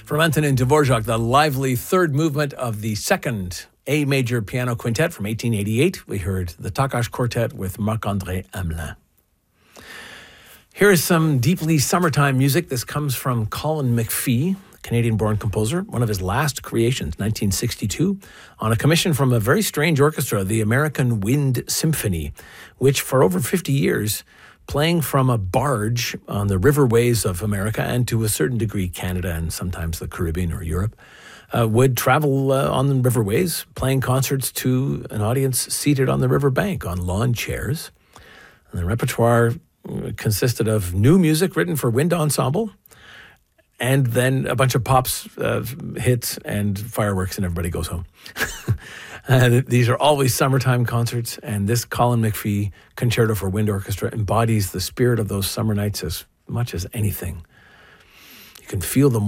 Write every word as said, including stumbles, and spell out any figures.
From Antonin Dvorak, the lively third movement of the second A major piano quintet from eighteen eighty-eight. We heard the Takacs Quartet with Marc-André Hamelin. Here is some deeply summertime music. This comes from Colin McPhee, Canadian-born composer, one of his last creations, nineteen sixty-two, on a commission from a very strange orchestra, the American Wind Symphony, which for over fifty years, playing from a barge on the riverways of America and to a certain degree Canada and sometimes the Caribbean or Europe, uh, would travel uh, on the riverways, playing concerts to an audience seated on the riverbank on lawn chairs. And the repertoire consisted of new music written for wind ensemble, and then a bunch of pops, uh, hits, and fireworks, and everybody goes home. And these are always summertime concerts, and this Colin McPhee Concerto for Wind Orchestra embodies the spirit of those summer nights as much as anything. You can feel the